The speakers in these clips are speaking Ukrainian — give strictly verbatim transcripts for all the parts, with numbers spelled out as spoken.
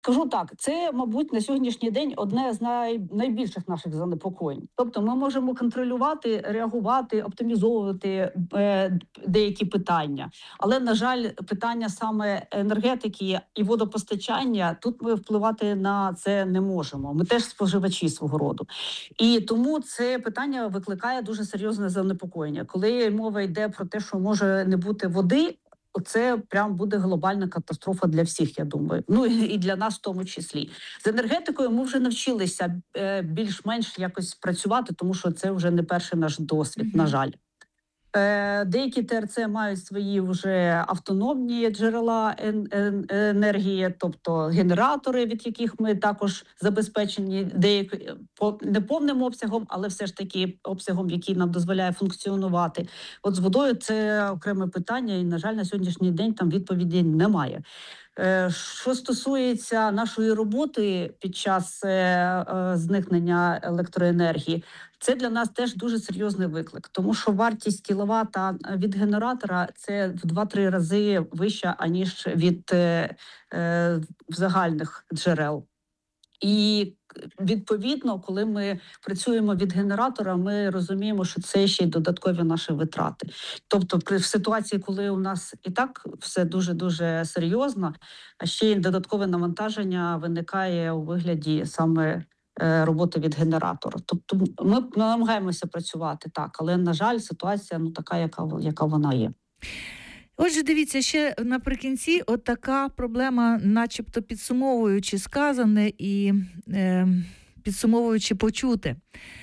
Скажу так, це, мабуть, на сьогоднішній день одне з най... найбільших наших занепокоєнь. Тобто ми можемо контролювати, реагувати, оптимізовувати е, деякі питання. Але, на жаль, питання саме енергетики і водопостачання, тут ми впливати на це не можемо. Ми теж споживачі свого роду. І тому це питання викликає дуже серйозне занепокоєння. Коли мова йде про те, що може не бути води, це прям буде глобальна катастрофа для всіх, я думаю. Ну і для нас в тому числі. З енергетикою ми вже навчилися е, більш-менш якось працювати, тому що це вже не перший наш досвід, mm-hmm. на жаль. Е, деякі ТРЦ мають свої вже автономні джерела ен- ен- енергії, тобто генератори, від яких ми також забезпечені деякі по не повним обсягом, але все ж таки обсягом, який нам дозволяє функціонувати. От з водою це окреме питання, і, на жаль, на сьогоднішній день там відповіді немає. Що стосується нашої роботи під час зникнення електроенергії, це для нас теж дуже серйозний виклик, тому що вартість кіловата від генератора – це в два-три рази вища, аніж від е, е, загальних джерел. І, відповідно, коли ми працюємо від генератора, ми розуміємо, що це ще й додаткові наші витрати. Тобто, при в ситуації, коли у нас і так все дуже-дуже серйозно, а ще й додаткове навантаження виникає у вигляді саме роботи від генератора. Тобто ми намагаємося працювати так, але, на жаль, ситуація ну така, яка, яка вона є. Отже, дивіться, ще наприкінці от така проблема, начебто підсумовуючи сказане і е, підсумовуючи почуте.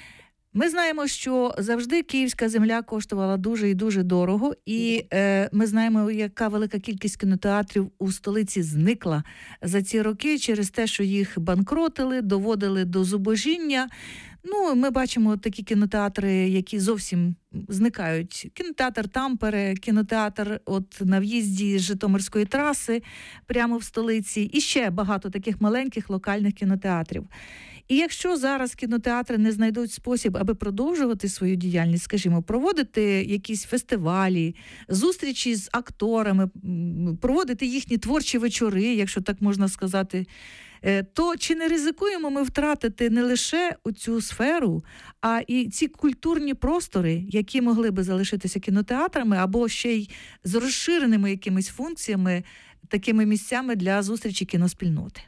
Ми знаємо, що завжди київська земля коштувала дуже і дуже дорого, і е, ми знаємо, яка велика кількість кінотеатрів у столиці зникла за ці роки через те, що їх банкротили, доводили до зубожіння. Ну, ми бачимо такі кінотеатри, які зовсім зникають. Кінотеатр Тампере, кінотеатр от на в'їзді з Житомирської траси прямо в столиці, і ще багато таких маленьких локальних кінотеатрів. І якщо зараз кінотеатри не знайдуть спосіб, аби продовжувати свою діяльність, скажімо, проводити якісь фестивалі, зустрічі з акторами, проводити їхні творчі вечори, якщо так можна сказати, то чи не ризикуємо ми втратити не лише цю сферу, а і ці культурні простори, які могли би залишитися кінотеатрами, або ще й з розширеними якимись функціями, такими місцями для зустрічі кіноспільноти?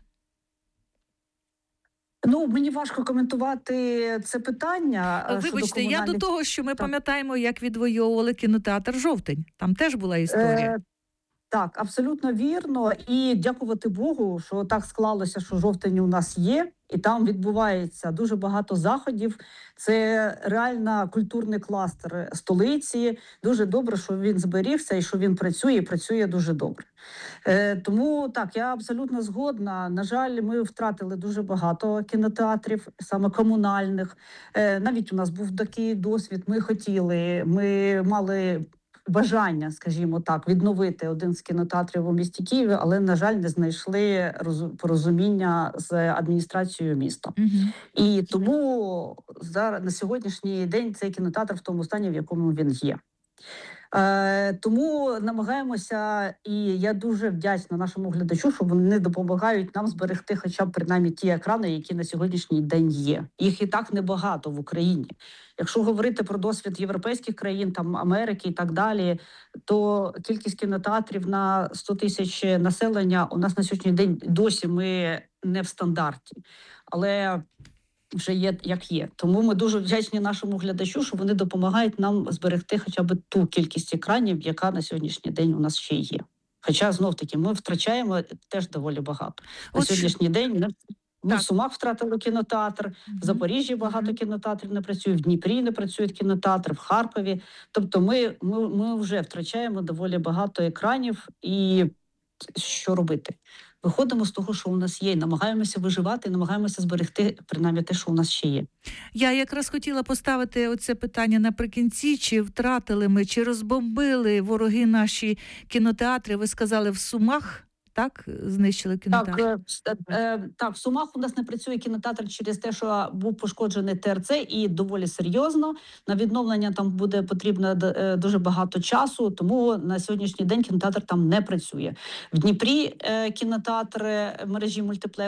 Ну, мені важко коментувати це питання. Вибачте, комунальних... я до того, що ми так. пам'ятаємо, як відвоювали кінотеатр «Жовтень». Там теж була історія. Е... Так, абсолютно вірно. І дякувати Богу, що так склалося, що Жовтень у нас є, і там відбувається дуже багато заходів. Це реально культурний кластер столиці. Дуже добре, що він зберігся і що він працює, і працює дуже добре. Е, тому, так, я абсолютно згодна. На жаль, ми втратили дуже багато кінотеатрів, саме комунальних. Е, навіть у нас був такий досвід, ми хотіли, ми мали... бажання, скажімо так, відновити один з кінотеатрів у місті Києві, але, на жаль, не знайшли порозуміння з адміністрацією міста. Mm-hmm. І тому зараз, на сьогоднішній день цей кінотеатр в тому стані, в якому він є. Е, тому намагаємося, і я дуже вдячна нашому глядачу, що вони допомагають нам зберегти хоча б принаймні ті екрани, які на сьогоднішній день є. Їх і так небагато в Україні. Якщо говорити про досвід європейських країн, там Америки і так далі, то кількість кінотеатрів на сто тисяч населення у нас на сьогоднішній день досі ми не в стандарті. Але вже є, як є. Тому ми дуже вдячні нашому глядачу, що вони допомагають нам зберегти хоча б ту кількість екранів, яка на сьогоднішній день у нас ще є. Хоча, знов-таки, ми втрачаємо теж доволі багато. На От сьогоднішній що... день ми так. в Сумах втратили кінотеатр, mm-hmm. в Запоріжжі багато mm-hmm. кінотеатрів не працює, в Дніпрі не працює кінотеатр, в Харкові. Тобто ми, ми, ми вже втрачаємо доволі багато екранів, і що робити? Виходимо з того, що у нас є, і намагаємося виживати, намагаємося зберегти, принаймні, те, що у нас ще є. Я якраз хотіла поставити оце питання наприкінці, чи втратили ми, чи розбомбили вороги наші кінотеатри, ви сказали, в Сумах, так? Знищили кінотеатр? Так, е, е, так, в Сумах у нас не працює кінотеатр через те, що був пошкоджений Т Р Ц, і доволі серйозно. На відновлення там буде потрібно е, дуже багато часу, тому на сьогоднішній день кінотеатр там не працює. В Дніпрі е, кінотеатр мережі мультиплексів